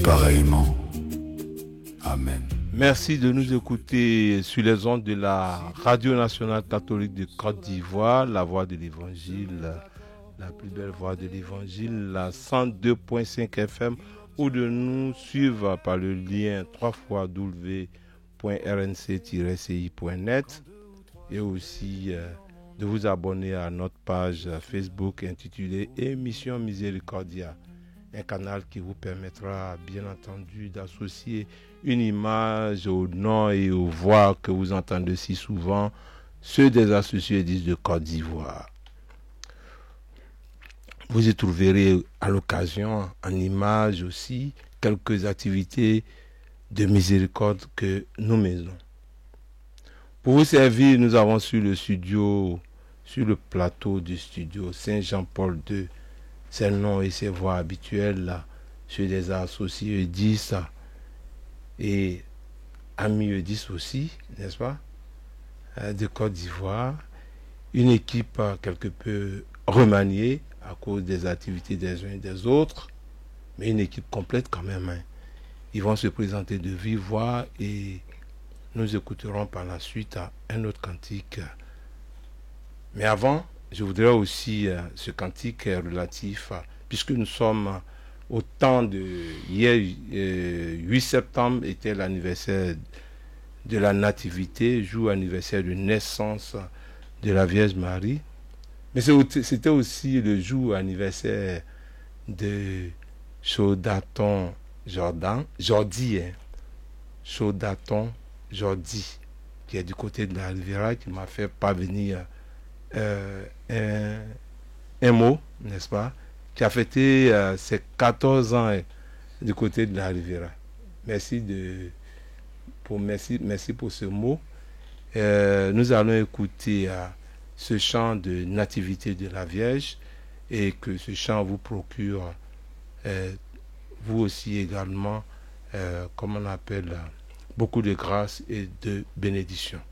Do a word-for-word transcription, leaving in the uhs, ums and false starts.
pareillement. Amen. Merci de nous écouter sur les ondes de la Radio Nationale Catholique de Côte d'Ivoire, la voix de l'Évangile, la plus belle voix de l'Évangile, la cent deux virgule cinq F M, ou de nous suivre par le lien w w w point r n c tiret c i point net et aussi euh, de vous abonner à notre page Facebook intitulée Émission Miséricordia, un canal qui vous permettra bien entendu d'associer une image au nom et aux voix que vous entendez si souvent, ceux des associés de Côte d'Ivoire. Vous y trouverez à l'occasion, en image aussi, quelques activités de miséricorde que nous menons. Pour vous servir, nous avons sur le studio, sur le plateau du studio Saint-Jean-Paul deux, ses noms et ses voix habituelles, là, ceux des associés dix et amis dix aussi, n'est-ce pas, de Côte d'Ivoire. Une équipe quelque peu remaniée à cause des activités des uns et des autres, mais une équipe complète quand même. Hein. Ils vont se présenter de vive voix et nous écouterons par la suite un autre cantique. Mais avant, je voudrais aussi, ce cantique est relatif, puisque nous sommes au temps de hier, huit septembre était l'anniversaire de la Nativité, jour anniversaire de naissance de la Vierge Marie. Mais c'était aussi le jour anniversaire de Chaudaton Jordan, Jordi, hein, Chaudaton Jordi, qui est du côté de la Riviera, qui m'a fait parvenir euh, un, un mot, n'est-ce pas, qui a fêté euh, ses quatorze ans hein, du côté de la Riviera. Merci, de, pour, merci, merci pour ce mot. Euh, nous allons écouter euh, ce chant de Nativité de la Vierge et que ce chant vous procure, euh, vous aussi également, euh, comme on appelle, beaucoup de grâce et de bénédiction.